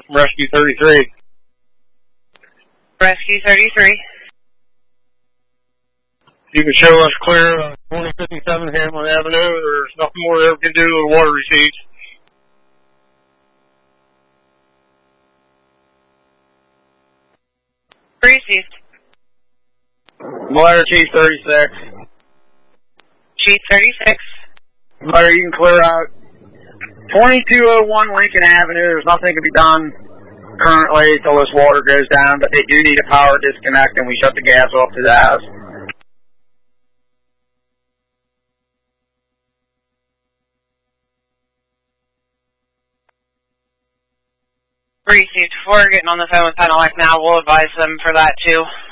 Rescue 33. Rescue 33. You can show us clear of 2057 Hamlin Avenue. There's nothing more they can do with water receipts. Received. Malaria Chief 36. Chief 36. Malaria, you can clear out 2201 Lincoln Avenue. There's nothing can be done currently until this water goes down, but they do need a power disconnect, and we shut the gas off to the house. Received. We're getting on the phone with Penelec now. We'll advise them for that too.